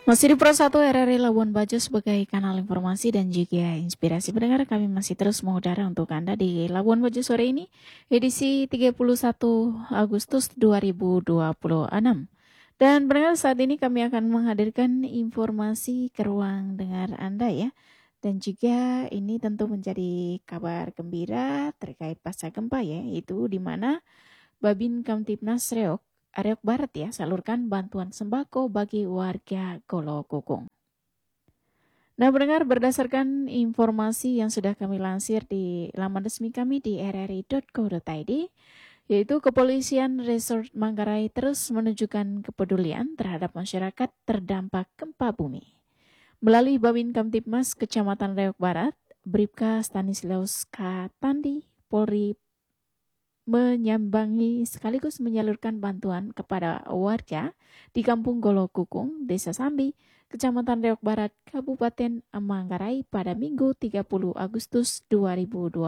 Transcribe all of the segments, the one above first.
Masih di Pro 1 RRI Labuan Bajo sebagai kanal informasi dan juga inspirasi pendengar, kami masih terus mengudara untuk Anda di Labuan Bajo sore ini, edisi 31 Agustus 2026. Dan pendengar, saat ini kami akan menghadirkan informasi ke ruang dengar Anda ya. Dan juga ini tentu menjadi kabar gembira terkait pasca gempa ya, itu di mana Babin Kamtibnas Riau Barat ya, salurkan bantuan sembako bagi warga Golokukung. Nah, pendengar, berdasarkan informasi yang sudah kami lansir di laman resmi kami di rri.co.id, yaitu Kepolisian Resort Manggarai terus menunjukkan kepedulian terhadap masyarakat terdampak gempa bumi. Melalui Babin Kamtibmas Kecamatan Riau Barat, Bribka Stanislaus K. Tandi, Polri menyambangi sekaligus menyalurkan bantuan kepada warga di Kampung Golokukung, Desa Sambi, Kecamatan Riau Barat, Kabupaten Manggarai pada Minggu 30 Agustus 2026.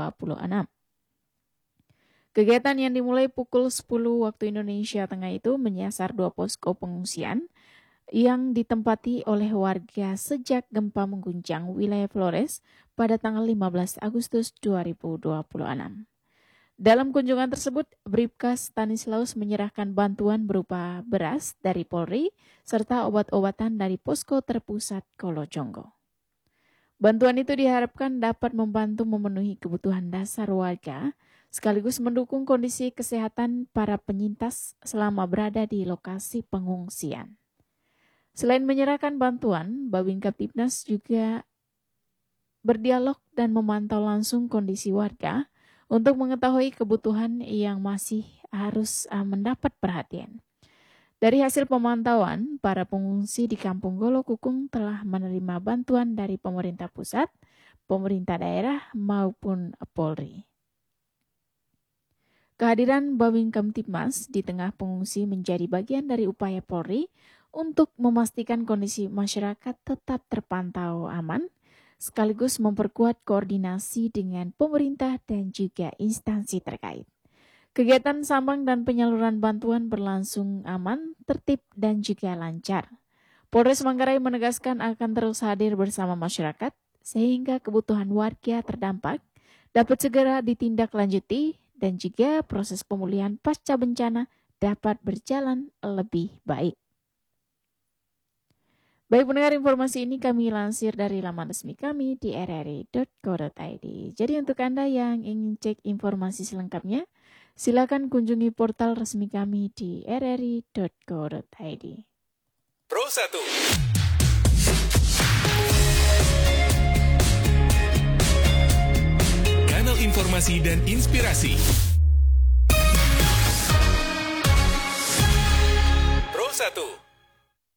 Kegiatan yang dimulai pukul 10 waktu Indonesia Tengah itu menyasar 2 posko pengungsian yang ditempati oleh warga sejak gempa mengguncang wilayah Flores pada tanggal 15 Agustus 2026. Dalam kunjungan tersebut, Bribka Stanislaus menyerahkan bantuan berupa beras dari Polri serta obat-obatan dari posko terpusat Kolojonggo. Bantuan itu diharapkan dapat membantu memenuhi kebutuhan dasar warga, sekaligus mendukung kondisi kesehatan para penyintas selama berada di lokasi pengungsian. Selain menyerahkan bantuan, Babin Kamtibnas juga berdialog dan memantau langsung kondisi warga untuk mengetahui kebutuhan yang masih harus mendapat perhatian. Dari hasil pemantauan, para pengungsi di Kampung Golokukung telah menerima bantuan dari pemerintah pusat, pemerintah daerah maupun Polri. Kehadiran Babin Kamtibmas di tengah pengungsi menjadi bagian dari upaya Polri untuk memastikan kondisi masyarakat tetap terpantau aman, sekaligus memperkuat koordinasi dengan pemerintah dan juga instansi terkait. Kegiatan sambang dan penyaluran bantuan berlangsung aman, tertib, dan juga lancar. Polres Manggarai menegaskan akan terus hadir bersama masyarakat sehingga kebutuhan warga terdampak dapat segera ditindaklanjuti dan juga proses pemulihan pasca bencana dapat berjalan lebih baik. Baik pendengar, informasi ini kami lansir dari laman resmi kami di rri.co.id. Jadi untuk Anda yang ingin cek informasi selengkapnya, silakan kunjungi portal resmi kami di rri.co.id. Pro 1 Kanal informasi dan inspirasi Pro 1